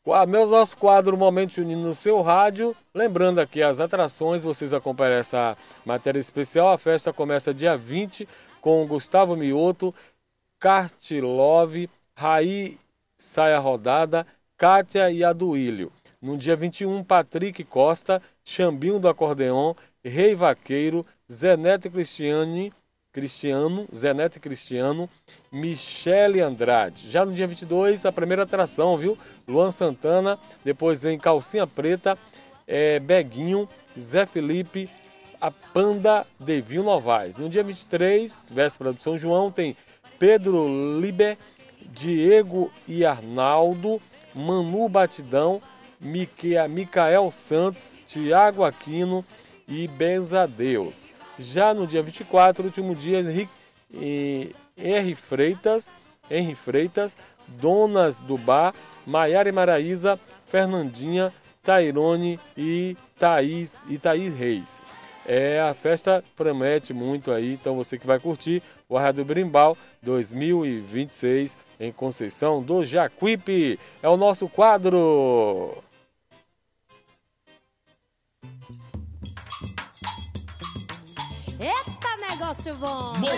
Nosso quadro Momento Junino no seu rádio. Lembrando aqui as atrações, vocês acompanham essa matéria especial. A festa começa dia 20 com Gustavo Mioto, Cartilove, Raí Saia Rodada, Kátia e Aduílio. No dia 21, Patrick Costa, Xambinho do Acordeon, Rei Vaqueiro, Zenete Cristiano, Michele Andrade. Já no dia 22, a primeira atração, viu? Luan Santana, depois vem Calcinha Preta, Beguinho, Zé Felipe, a Panda Devinho Novaes. No dia 23, véspera do São João, tem Pedro Liber, Diego e Arnaldo, Manu Batidão, Micael Santos, Tiago Aquino e Benzadeus. Já no dia 24, último dia, Henri Freitas, Donas do Bar, Maiara e Maraísa, Fernandinha, Tairone e Thaís Reis. A festa promete muito aí, então você que vai curtir o Rádio Berimbau 2026 em Conceição do Jacuípe. É o nosso quadro. Eita, negócio bom!